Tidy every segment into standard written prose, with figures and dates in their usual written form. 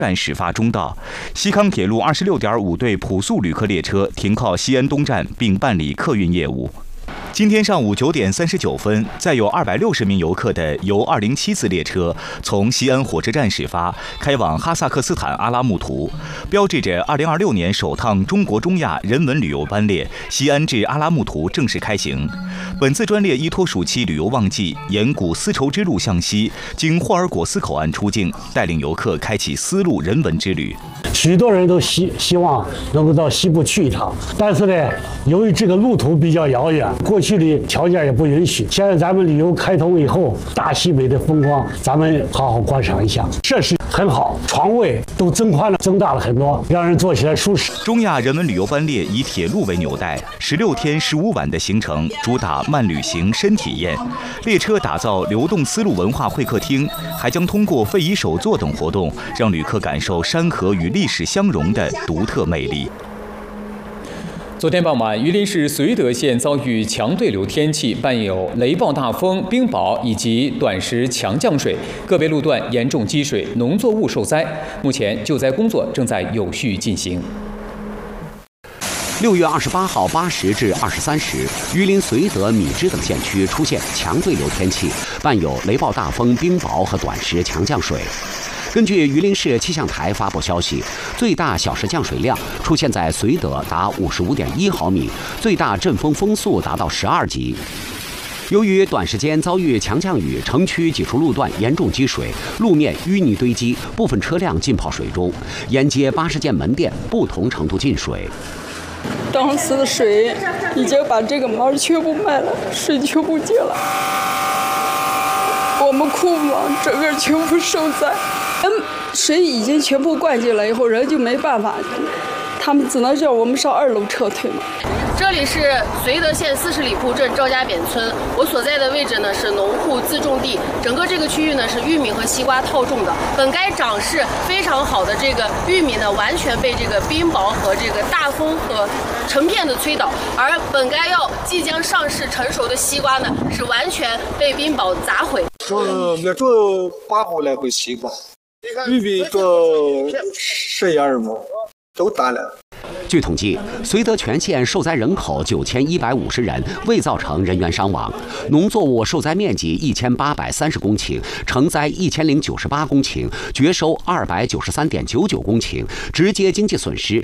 站始发中到，西康铁路26.5对普速旅客列车停靠西安东站，并办理客运业务。今天上午9点39分，载有260名游客的由207次列车从西安火车站始发，开往哈萨克斯坦阿拉木图，标志着2026年首趟中国中亚人文旅游班列西安至阿拉木图正式开行。本次专列依托暑期旅游旺季，沿古丝绸之路向西，经霍尔果斯口岸出境，带领游客开启丝路人文之旅。 许多人都希望能够到西部去一趟，但是呢，由于这个路途比较遥远，过去的条件也不允许。现在咱们旅游开通以后，大西北的风光，咱们好好观赏一下，设施很好，床位都增大了很多，让人坐起来舒适。 中亚人文旅游班列以铁路为纽带，16天15晚的行程，主打慢旅行、深体验。列车打造流动丝路文化会客厅，还将通过非遗手作等活动，让旅客感受山河与历史相融的独特魅力。 昨天傍晚，榆林市绥德县遭遇强对流天气，伴有雷暴大风、冰雹以及短时强降水，个别路段严重积水，农作物受灾。目前救灾工作正在有序进行。 6月28号8时至23时，榆林绥德、米脂等县区出现强对流天气，伴有雷暴大风、冰雹和短时强降水。根据榆林市气象台发布消息，最大小时降水量出现在绥德达55.1毫米，最大阵风风速达到12级。由于短时间遭遇强降雨，城区几处路段严重积水，路面淤泥堆积，部分车辆浸泡水中，沿街80间门店不同程度进水。 当时的水已经把这个门全部埋了，水全部进了，我们库房整个全部受灾。水已经全部灌进来以后，人就没办法，他们只能叫我们上2楼撤退嘛。 这里是绥德县40里铺镇赵家扁村，我所在的位置呢是农户自种地，整个这个区域呢是玉米和西瓜套种的。本该长势非常好的这个玉米呢，完全被这个冰雹和这个大风和成片的吹倒，而本该即将上市成熟的西瓜呢，是完全被冰雹砸毁。 我种800来回西瓜，玉米种12亩，都大了。 据统计，绥德全县受灾人口9150人，未造成人员伤亡。农作物受灾面积1830公顷，成灾1098公顷，绝收293.99公顷，直接经济损失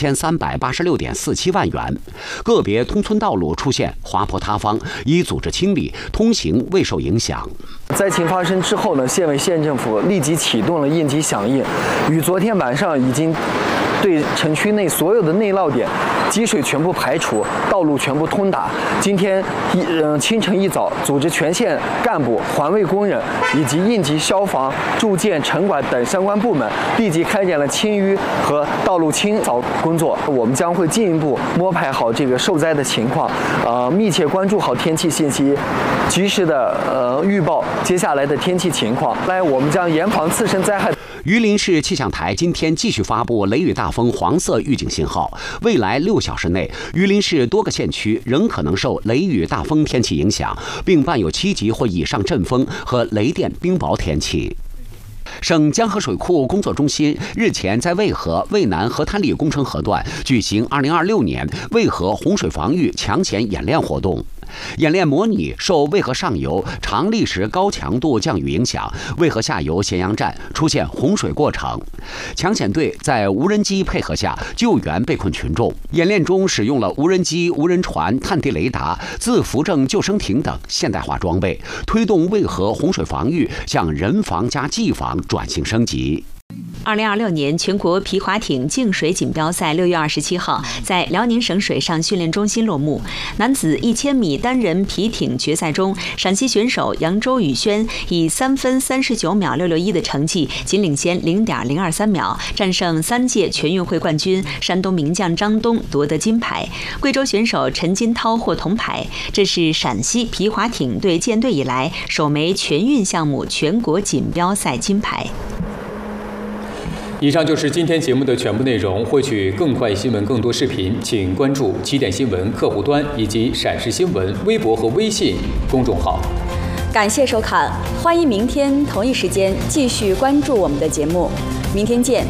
1386.47万元。个别通村道路出现滑坡塌方，已组织清理，通行未受影响。 灾情发生之后呢，县委县政府立即启动了应急响应，于昨天晚上已经对城区内所有的内涝点积水全部排除，道路全部通达。今天清晨一早，组织全县干部、环卫工人以及应急消防、住建、城管等相关部门立即开展了清淤和道路清扫工作。我们将会进一步摸排好这个受灾的情况，密切关注好天气信息，及时的预报接下来的天气情况。我们将严防次生灾害。 榆林市气象台今天继续发布雷雨大风黄色预警信号，未来6小时内，榆林市多个县区仍可能受雷雨大风天气影响，并伴有7级或以上阵风和雷电冰雹天气。省江河水库工作中心日前在渭河渭南河滩里工程河段举行2026年渭河洪水防御抢险演练活动。演练模拟受渭河上游长历时高强度降雨影响，渭河下游咸阳站出现洪水过程，抢险队在无人机配合下救援被困群众。演练中使用了无人机、无人船、探地雷达、自扶正救生艇等现代化装备，推动渭河洪水防御向人防加技防转型升级。 2026年全国皮划艇净水锦标赛6月27号在辽宁省水上训练中心落幕。男子1000米单人皮艇决赛中，陕西选手扬州宇轩以3分39秒661的成绩仅领先0.023秒，战胜3届全运会冠军山东名将张东，夺得金牌。贵州选手陈金涛获铜牌。这是陕西皮划艇队建队以来首枚全运项目全国锦标赛金牌。 以上就是今天节目的全部内容。获取更快新闻、更多视频，请关注起点新闻客户端以及陕视新闻微博和微信公众号。 感谢收看，欢迎明天同一时间继续关注我们的节目。 明天见。